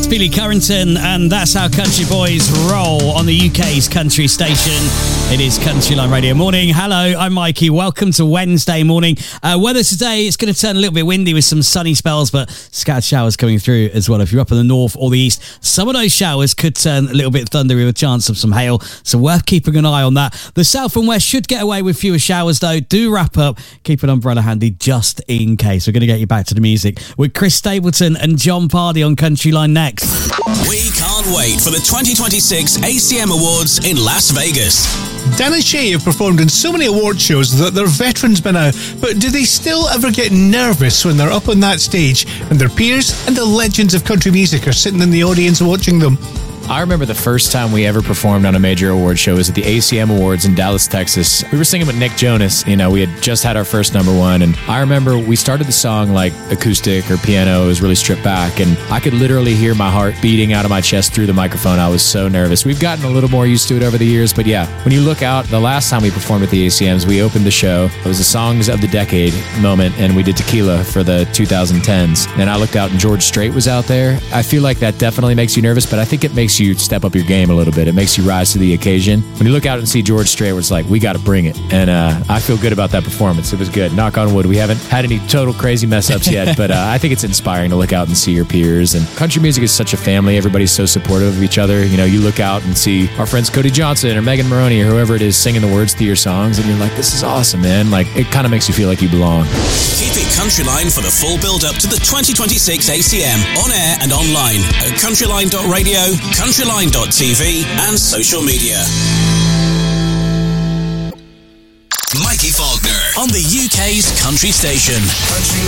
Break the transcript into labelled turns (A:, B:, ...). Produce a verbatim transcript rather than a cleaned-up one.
A: Billy Currington, and that's how country boys roll on the U K's country station. It is Countryline Radio Morning. Hello, I'm Mikey. Welcome to Wednesday morning. Uh, weather today, it's going to turn a little bit windy with some sunny spells, but scattered showers coming through as well. If you're up in the north or the east, some of those showers could turn a little bit thundery with a chance of some hail, so worth keeping an eye on that. The south and west should get away with fewer showers, though. Do wrap up. Keep an umbrella handy just in case. We're going to get you back to the music with Chris Stapleton and John Pardy on Countryline next.
B: We can't wait for the twenty twenty-six A C M Awards in Las Vegas.
C: Dan and Shay have performed in so many award shows that they're veterans by now, but do they still ever get nervous when they're up on that stage and their peers and the legends of country music are sitting in the audience watching them?
D: I remember the first time we ever performed on a major award show was at the A C M Awards in Dallas, Texas. We were singing with Nick Jonas. You know, we had just had our first number one, and I remember we started the song like acoustic or piano. It was really stripped back, and I could literally hear my heart beating out of my chest through the microphone. I was so nervous. We've gotten a little more used to it over the years, but yeah, when you look out, the last time we performed at the A C Ms, we opened the show. It was the Songs of the Decade moment, and we did Tequila for the twenty tens. And I looked out, and George Strait was out there. I feel like that definitely makes you nervous, but I think it makes you step up your game a little bit. It makes you rise to the occasion. When you look out and see George Strait, it's like, we got to bring it. And uh, I feel good about that performance. It was good. Knock on wood. We haven't had any total crazy mess ups yet, but uh, I think it's inspiring to look out and see your peers. And country music is such a family. Everybody's so supportive of each other. You know, you look out and see our friends Cody Johnson or Megan Maroney or whoever it is singing the words to your songs, and you're like, this is awesome, man. Like, it kind of makes you feel like you belong.
B: Keep it Countryline for the full build-up to the twenty twenty-six A C M, on air and online at countryline dot radio, countryline dot t v and social media. Mikey Faulkner on the U K's country station. Country